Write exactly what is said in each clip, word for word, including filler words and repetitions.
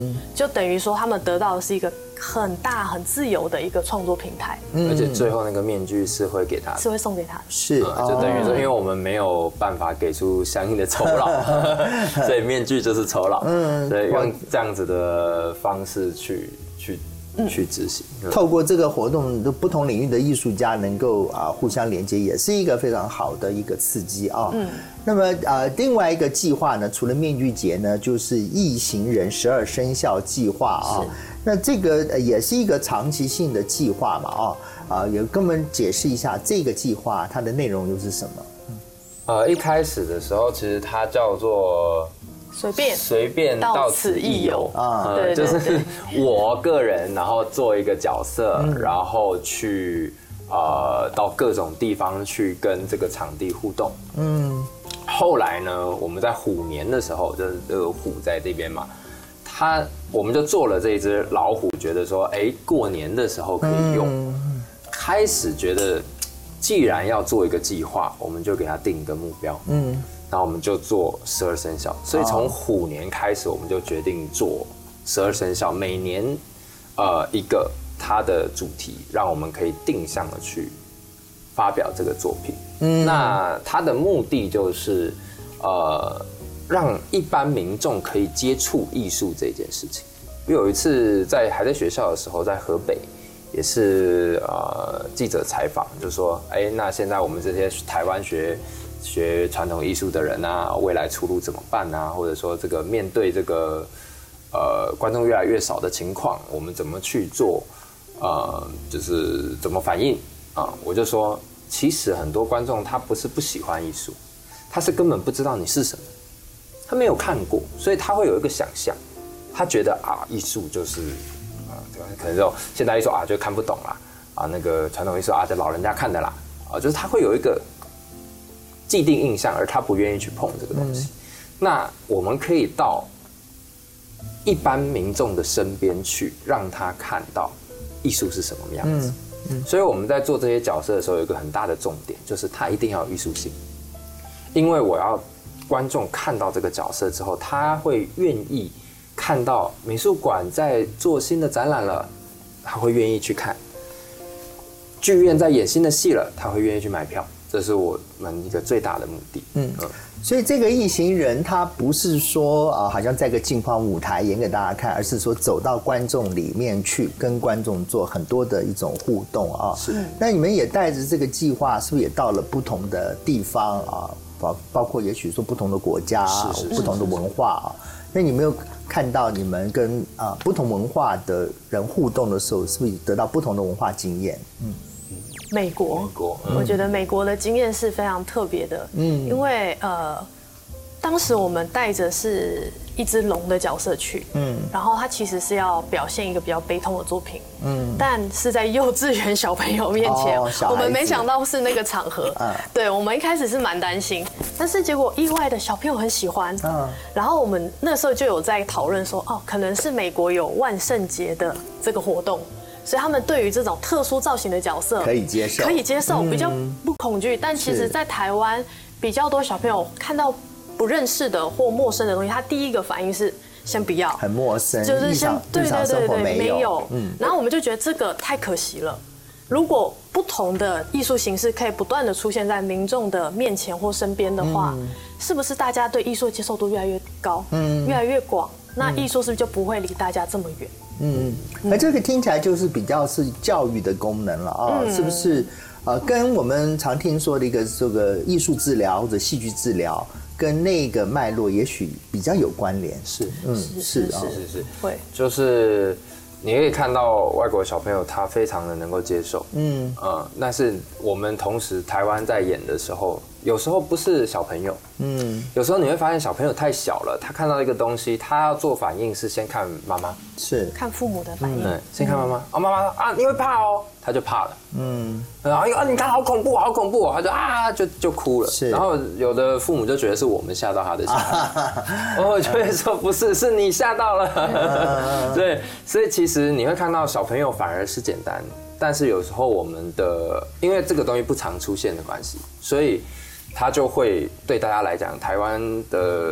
就等于说他们得到的是一个很大很自由的一个创作平台， 而且最后那个面具是会给他的， 是会送给他的， 是， 嗯、就等于说，因为我们没有办法给出相应的酬劳，所以面具就是酬劳，嗯，对，用这样子的方式去去。去执行， 透过这个活动，不同领域的艺术家能够啊互相连接，也是一个非常好的一个刺激啊。嗯，那么呃，另外一个计划呢，除了面具节呢，就是异行人十二生肖计划啊。那这个也是一个长期性的计划嘛啊啊，也跟我们解释一下这个计划它的内容又是什么？ 呃，一开始的时候，其实它叫做。 随便随便到此一游啊， 对， 就是我个人，然后做一个角色，嗯、然后去呃到各种地方去跟这个场地互动。嗯，后来呢，我们在虎年的时候，就是这个虎在这边嘛，他我们就做了这一只老虎，觉得说，哎，过年的时候可以用，嗯、开始觉得既然要做一个计划，我们就给他定一个目标。嗯。然后我们就做十二生肖，所以从虎年开始，我们就决定做十二生肖，每年呃一个它的主题，让我们可以定向的去发表这个作品。嗯，那它的目的就是呃让一般民众可以接触艺术这件事情。有一次在还在学校的时候，在河北也是呃记者采访，就说，哎，那现在我们这些台湾学。学传统艺术的人啊，未来出路怎么办啊？或者说这个面对这个呃观众越来越少的情况，我们怎么去做？呃，就是怎么反应啊？我就说，其实很多观众他不是不喜欢艺术，他是根本不知道你是什么，他没有看过，所以他会有一个想象，他觉得啊，艺术就是啊，可能这种现代艺术啊就看不懂啦，啊那个传统艺术啊，这老人家看的啦，啊，就是他会有一个。既定印象，而他不愿意去碰这个东西。嗯、那我们可以到一般民众的身边去，让他看到艺术是什么样子。嗯嗯、所以我们在做这些角色的时候，有一个很大的重点，就是他一定要有艺术性。因为我要观众看到这个角色之后，他会愿意看到美术馆在做新的展览了，他会愿意去看；剧院在演新的戏了，他会愿意去买票。这是我们一个最大的目的。嗯，嗯所以这个异行人他不是说啊、呃，好像在一个镜框舞台演给大家看，而是说走到观众里面去，跟观众做很多的一种互动啊。是。那你们也带着这个计划，是不是也到了不同的地方啊？包包括也许说不同的国家、啊，是是是不同的文化啊。那你没有看到你们跟啊、呃、不同文化的人互动的时候，是不是得到不同的文化经验？嗯。 美国，美国嗯、我觉得美国的经验是非常特别的，嗯，因为呃，当时我们带着是一只龙的角色去，嗯，然后它其实是要表现一个比较悲痛的作品，嗯，但是在幼稚园小朋友面前，哦、我们没想到是那个场合，嗯，对我们一开始是蛮担心，但是结果意外的小朋友很喜欢，嗯，然后我们那时候就有在讨论说，哦，可能是美国有万圣节的这个活动。所以他们对于这种特殊造型的角色可以接受， 可以接受，比较不恐惧。但其实，在台湾比较多小朋友看到不认识的或陌生的东西，他第一个反应是先不要， 很陌生， 就是先对对对对没有。 嗯，然后我们就觉得这个太可惜了。如果不同的艺术形式可以不断的出现在民众的面前或身边的话，嗯、是不是大家对艺术的接受度越来越高，嗯，越来越广？那艺术是不是就不会离大家这么远？ 嗯，那这个听起来就是比较是教育的功能了啊，嗯、是不是？呃，跟我们常听说的一个这个艺术治疗或者戏剧治疗，跟那个脉络也许比较有关联。 是， 嗯， 是是是是是， 会就是你可以看到外国小朋友他非常的能够接受，嗯呃，但是我们同时台湾在演的时候，有时候不是小朋友，嗯，有时候你会发现小朋友太小了，他看到一个东西，他要做反应是先看妈妈， 是看父母的反应， 对，先看妈妈，啊妈妈啊你会怕哦，他就怕了，嗯，然后啊你看好恐怖好恐怖，他就啊就就哭了，是，然后有的父母就觉得是我们吓到他的小孩，我就会说不是，是你吓到了，对，所以其实你会看到小朋友反而是简单，但是有时候我们的因为这个东西不常出现的关系，所以他就会对大家来讲，台湾的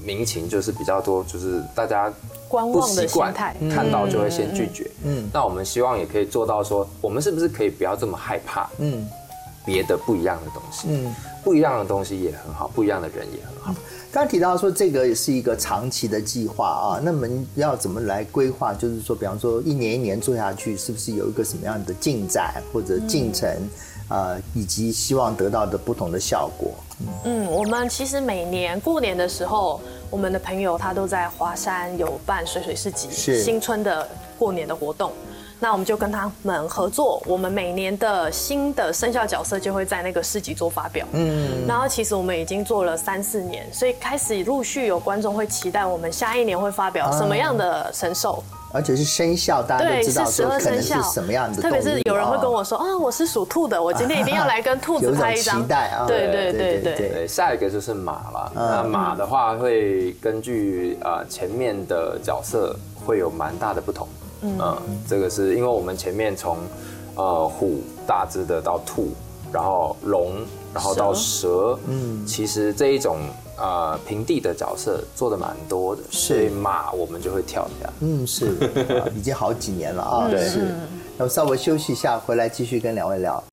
民情就是比较多，就是大家观望的心态， 看到就会先拒绝。嗯，那我们希望也可以做到说，我们是不是可以不要这么害怕？嗯，别的不一样的东西，嗯，不一样的东西也很好，不一样的人也很好。 刚刚提到说这个也是一个长期的计划啊，那么要怎么来规划？就是说，比方说一年一年做下去，是不是有一个什么样的进展或者进程？嗯呃，以及希望得到的不同的效果。 嗯，我们其实每年过年的时候，我们的朋友他都在华山有办水水市集，新春的过年的活动。那我们就跟他们合作，我们每年的新的生肖角色就会在那个市集做发表。嗯，然后其实我们已经做了三四年，所以开始陆续有观众会期待我们下一年会发表什么样的神兽。 而且是生肖，大家都知道说可能是什么样的动物。 特别是有人会跟我说啊，我是属兔的，我今天一定要来跟兔子拍一张。 有种期待啊！ 对对对对对。下一个就是马了。那马的话会根据呃前面的角色会有蛮大的不同。嗯，这个是因为我们前面从呃虎大只的到兔，然后龙，然后到蛇。嗯，其实这一种。呃，平地的角色做的蛮多的，所以马我们就会跳一下。 嗯，是，已经好几年了啊。 对， 是。那我稍微休息一下，回来继续跟两位聊。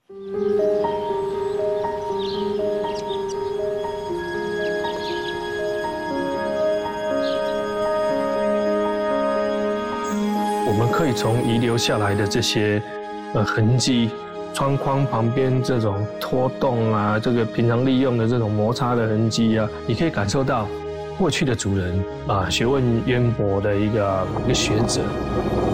我们可以从遗留下来的这些呃痕迹。窗框旁边这种拖动啊，这个平常利用的这种摩擦的痕迹啊，你可以感受到过去的主人啊，学问渊博的一个一个学者，